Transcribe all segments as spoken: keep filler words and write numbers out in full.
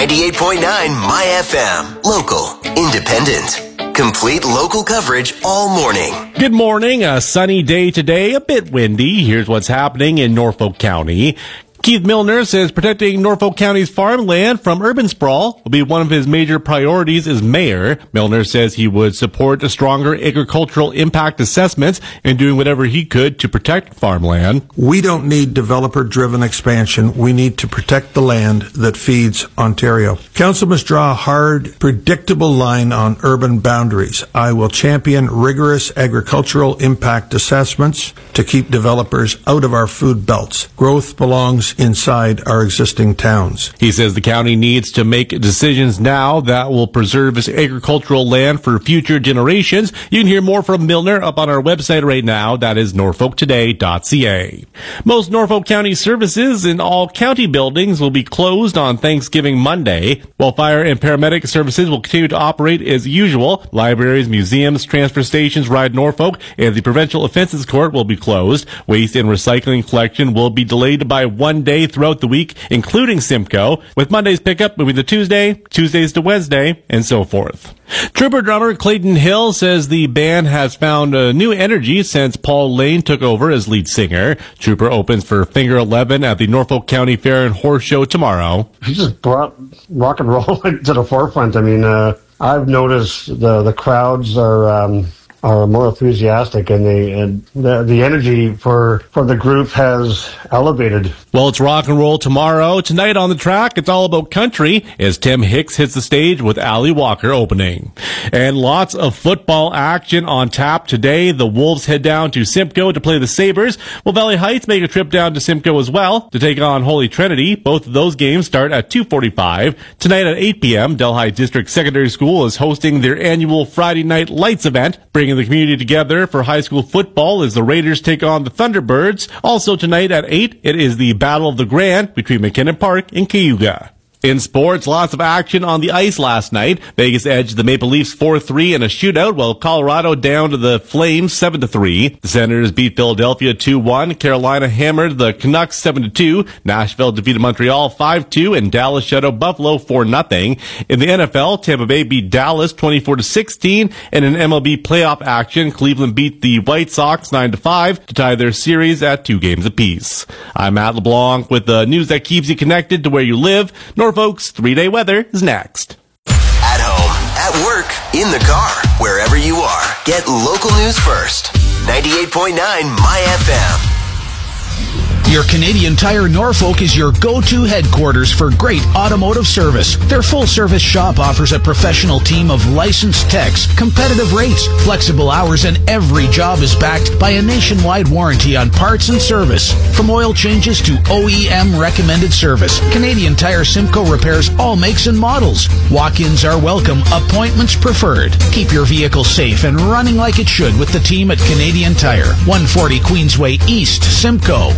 ninety-eight point nine My F M. Local, independent, complete local coverage all morning. Good morning. A sunny day today, a bit windy. Here's what's happening in Norfolk County. Keith Milner says protecting Norfolk County's farmland from urban sprawl will be one of his major priorities as mayor. Milner says he would support a stronger agricultural impact assessments and doing whatever he could to protect farmland. We don't need developer-driven expansion. We need to protect the land that feeds Ontario. Council must draw a hard, predictable line on urban boundaries. I will champion rigorous agricultural impact assessments to keep developers out of our food belts. Growth belongs inside our existing towns. He says the county needs to make decisions now that will preserve its agricultural land for future generations. You can hear more from Milner up on our website right now. That is norfolk today dot c a. Most Norfolk County services in all county buildings will be closed on Thanksgiving Monday, while fire and paramedic services will continue to operate as usual. Libraries, museums, transfer stations, Ride Norfolk, and the Provincial Offences Court will be closed. Waste and recycling collection will be delayed by one day throughout the week, including Simcoe, with Monday's pickup moving to Tuesday, Tuesdays to Wednesday, and so forth. Trooper drummer Clayton Hill says the band has found a new energy since Paul Lane took over as lead singer. Trooper opens for Finger eleven at the Norfolk County Fair and Horse Show tomorrow. He just brought rock and roll to the forefront. I mean, uh, I've noticed the the crowds are um, are more enthusiastic, and the and the, the energy for for the group has elevated. Well, it's rock and roll tomorrow. Tonight on the track, it's all about country as Tim Hicks hits the stage with Ali Walker opening. And lots of football action on tap today. The Wolves head down to Simcoe to play the Sabres. Well, Valley Heights make a trip down to Simcoe as well to take on Holy Trinity. Both of those games start at two forty-five. Tonight at eight p.m., Delhi District Secondary School is hosting their annual Friday Night Lights event, bringing the community together for high school football as the Raiders take on the Thunderbirds. Also tonight at eight, it is the Battle of the Grand between McKinnon Park and Cayuga. In sports, lots of action on the ice last night. Vegas edged the Maple Leafs four three in a shootout, while Colorado down to the Flames seven to three. The Senators beat Philadelphia two one. Carolina hammered the Canucks seven to two. Nashville defeated Montreal five two, and Dallas shut out Buffalo four nothing. In the N F L, Tampa Bay beat Dallas twenty-four to sixteen, and in M L B playoff action, Cleveland beat the White Sox nine to five to tie their series at two games apiece. I'm Matt LeBlanc with the news that keeps you connected to where you live. Norfolk's three-day weather is next. At home, at work, in the car, wherever you are, get local news first. ninety-eight point nine My F M. Your Canadian Tire Norfolk is your go-to headquarters for great automotive service. Their full-service shop offers a professional team of licensed techs, competitive rates, flexible hours, and every job is backed by a nationwide warranty on parts and service. From oil changes to O E M recommended service, Canadian Tire Simcoe repairs all makes and models. Walk-ins are welcome, appointments preferred. Keep your vehicle safe and running like it should with the team at Canadian Tire, one forty Queensway East, Simcoe.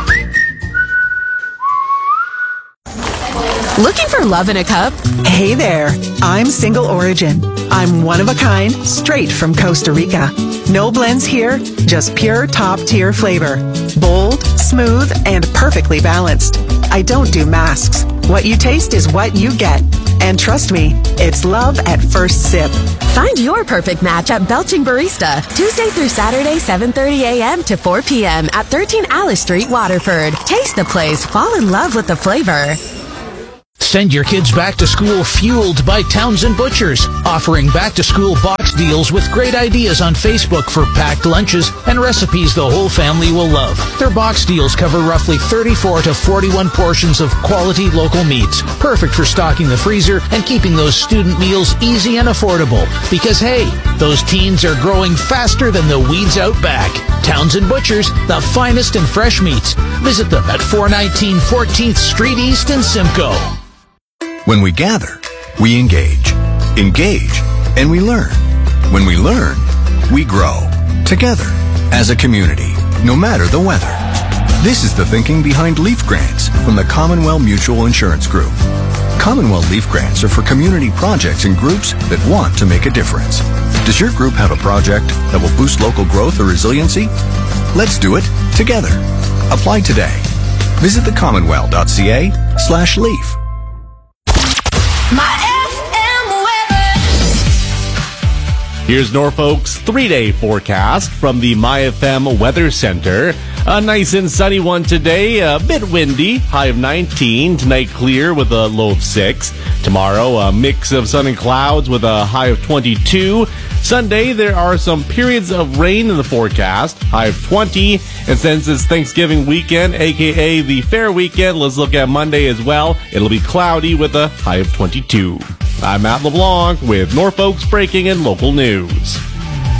Looking for love in a cup? Hey there, I'm Single Origin. I'm one of a kind, straight from Costa Rica. No blends here, just pure top-tier flavor. Bold, smooth, and perfectly balanced. I don't do masks. What you taste is what you get. And trust me, it's love at first sip. Find your perfect match at Belching Barista, Tuesday through Saturday, seven thirty a.m. to four p.m. at thirteen Alice Street, Waterford. Taste the place, fall in love with the flavor. Send your kids back to school fueled by Townsend Butchers, offering back-to-school box deals with great ideas on Facebook for packed lunches and recipes the whole family will love. Their box deals cover roughly thirty-four to forty-one portions of quality local meats, perfect for stocking the freezer and keeping those student meals easy and affordable. Because, hey, those teens are growing faster than the weeds out back. Townsend Butchers, the finest in fresh meats. Visit them at four nineteen fourteenth Street East in Simcoe. When we gather, we engage. Engage, and we learn. When we learn, we grow. Together, as a community, no matter the weather. This is the thinking behind Leaf Grants from the Commonwealth Mutual Insurance Group. Commonwealth Leaf Grants are for community projects and groups that want to make a difference. Does your group have a project that will boost local growth or resiliency? Let's do it together. Apply today. Visit the commonwealth dot c a slash leaf. Here's Norfolk's three-day forecast from the MyFM Weather Center. A nice and sunny one today, a bit windy, high of nineteen. Tonight clear with a low of six. Tomorrow a mix of sun and clouds with a high of twenty-two. Sunday there are some periods of rain in the forecast, high of twenty. And since it's Thanksgiving weekend, aka the fair weekend, let's look at Monday as well. It'll be cloudy with a high of twenty-two. I'm Matt LeBlanc with Norfolk's breaking and local news.